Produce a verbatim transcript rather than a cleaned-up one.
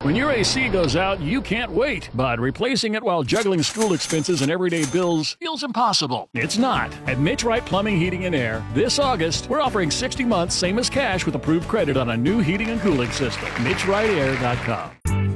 When your A C goes out, you can't wait, but replacing it while juggling school expenses and everyday bills feels impossible. It's not. At Mitch Wright Plumbing, Heating, and Air, this August, we're offering sixty months, same as cash, with approved credit on a new heating and cooling system. Mitch Wright Air dot com.